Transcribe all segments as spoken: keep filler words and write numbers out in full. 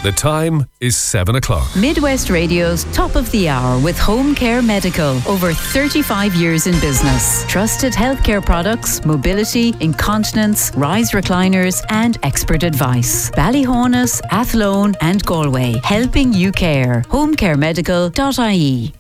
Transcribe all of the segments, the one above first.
The time is seven o'clock. Midwest Radio's Top of the Hour with Home Care Medical. Over thirty-five years in business. Trusted healthcare products, mobility, incontinence, rise recliners and expert advice. Ballyhonus, Athlone and Galway. Helping you care. home care medical dot I E.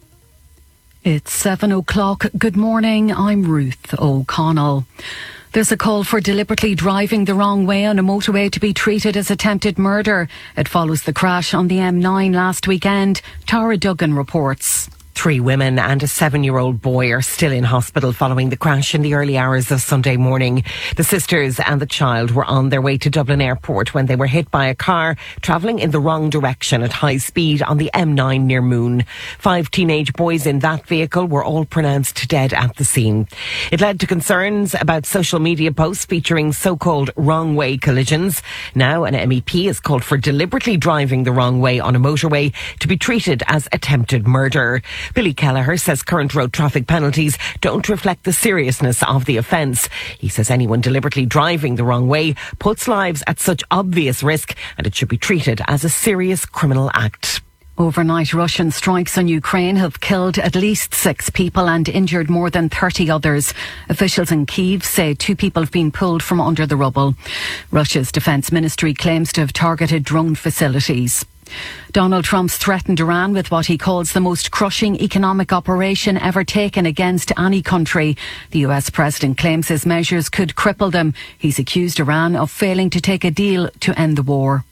It's seven o'clock. Good morning. I'm Ruth O'Connell. There's a call for deliberately driving the wrong way on a motorway to be treated as attempted murder. It follows the crash on the M nine last weekend. Tara Duggan reports. Three women and a seven-year-old boy are still in hospital following the crash in the early hours of Sunday morning. The sisters and the child were on their way to Dublin Airport when they were hit by a car travelling in the wrong direction at high speed on the M nine near Moon. Five teenage boys in that vehicle were all pronounced dead at the scene. It led to concerns about social media posts featuring so-called wrong-way collisions. Now an M E P has called for deliberately driving the wrong way on a motorway to be treated as attempted murder. Billy Kelleher says current road traffic penalties don't reflect the seriousness of the offence. He says anyone deliberately driving the wrong way puts lives at such obvious risk and it should be treated as a serious criminal act. Overnight Russian strikes on Ukraine have killed at least six people and injured more than thirty others. Officials in Kyiv say two people have been pulled from under the rubble. Russia's defence ministry claims to have targeted drone facilities. Donald Trump's threatened Iran with what he calls the most crushing economic operation ever taken against any country. The U S president claims his measures could cripple them. He's accused Iran of failing to take a deal to end the war.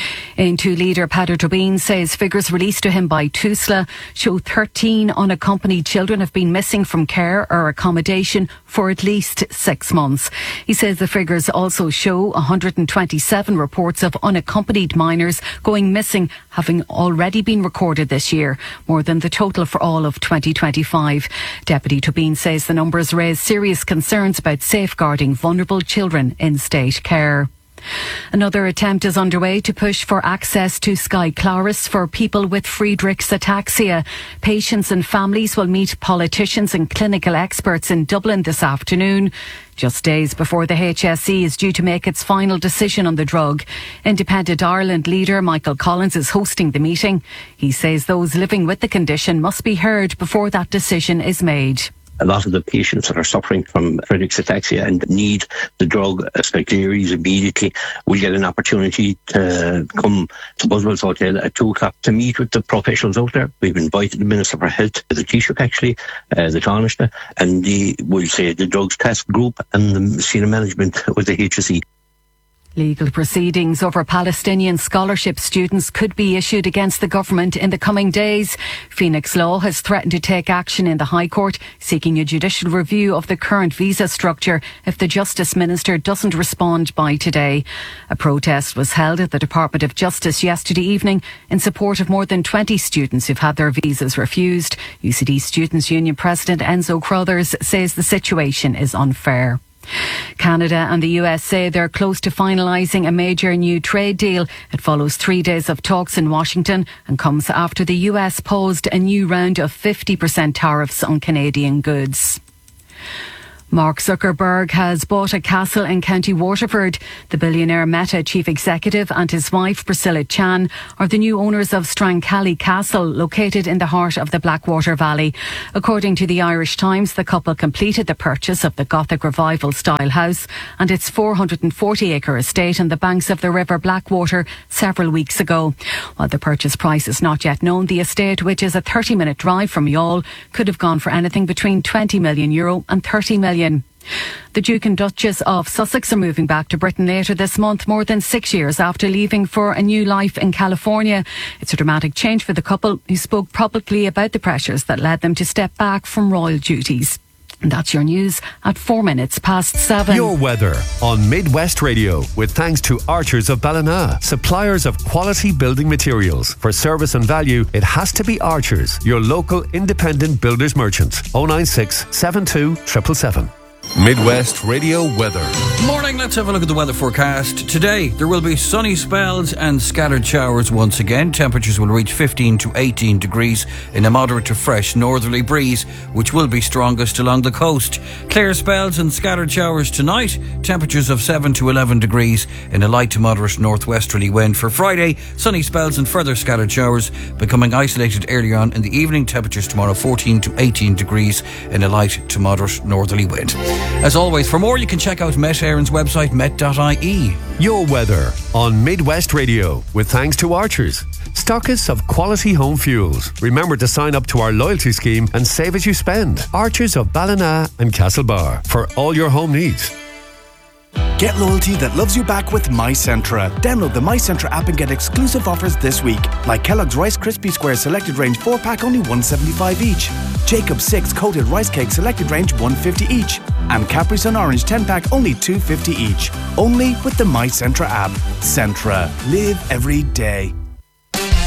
A N two leader Peadar Tóibín says figures released to him by TUSLA show thirteen unaccompanied children have been missing from care or accommodation for at least six months. He says the figures also show one hundred twenty-seven reports of unaccompanied minors going missing having already been recorded this year, more than the total for all of twenty twenty-five. Deputy Tóibín says the numbers raise serious concerns about safeguarding vulnerable children in state care. Another attempt is underway to push for access to Skyclarys for people with Friedreich's ataxia. Patients and families will meet politicians and clinical experts in Dublin this afternoon, just days before the H S E is due to make its final decision on the drug. Independent Ireland leader Michael Collins is hosting the meeting. He says those living with the condition must be heard before that decision is made. A lot of the patients that are suffering from Friedreich's ataxia and need the drug Skyclarys immediately will get an opportunity to come to Buswell's Hotel at two o'clock to meet with the professionals out there. We've invited the Minister for Health, the Taoiseach actually, uh, the Taoiseach, and the, we'll say the Drugs Task Group and the senior management with the H S E. Legal proceedings over Palestinian scholarship students could be issued against the government in the coming days. Phoenix Law has threatened to take action in the High Court, seeking a judicial review of the current visa structure if the Justice Minister doesn't respond by today. A protest was held at the Department of Justice yesterday evening in support of more than twenty students who've had their visas refused. U C D Students' Union President Enzo Crothers says the situation is unfair. Canada and the U S say they're close to finalising a major new trade deal. It follows three days of talks in Washington and comes after the U S posed a new round of fifty percent tariffs on Canadian goods. Mark Zuckerberg has bought a castle in County Waterford. The billionaire Meta chief executive and his wife Priscilla Chan are the new owners of Strancally Castle, located in the heart of the Blackwater Valley. According to the Irish Times, the couple completed the purchase of the Gothic Revival style house and its four hundred forty acre estate on the banks of the River Blackwater several weeks ago. While the purchase price is not yet known, the estate, which is a thirty minute drive from Youghal, could have gone for anything between twenty million euro and thirty million. The Duke and Duchess of Sussex are moving back to Britain later this month, more than six years after leaving for a new life in California. It's a dramatic change for the couple, who spoke publicly about the pressures that led them to step back from royal duties. And that's your news at four minutes past seven. Your weather on Midwest Radio, with thanks to Archers of Ballina, suppliers of quality building materials. For service and value, it has to be Archers, your local independent builders merchant. oh nine six, seven two seven seven seven. Midwest Radio weather. Morning, let's have a look at the weather forecast. Today, there will be sunny spells and scattered showers once again. Temperatures will reach fifteen to eighteen degrees in a moderate to fresh northerly breeze, which will be strongest along the coast. Clear spells and scattered showers tonight. Temperatures of seven to eleven degrees in a light to moderate northwesterly wind. For Friday, sunny spells and further scattered showers, becoming isolated earlier on in the evening. Temperatures tomorrow fourteen to eighteen degrees in a light to moderate northerly wind. As always, for more, you can check out Met Éireann's website, met dot I E. Your weather on Midwest Radio, with thanks to Archers, stockists of quality home fuels. Remember to sign up to our loyalty scheme and save as you spend. Archers of Ballina and Castlebar, for all your home needs. Get loyalty that loves you back with MyCentra. Download the MyCentra app and get exclusive offers this week, like Kellogg's Rice Krispie Square Selected Range four pack only one seventy-five each, Jacob's six Coated Rice Cake Selected Range one fifty each, and Capri Sun Orange ten pack only two fifty each. Only with the MyCentra app. Centra. Live every day.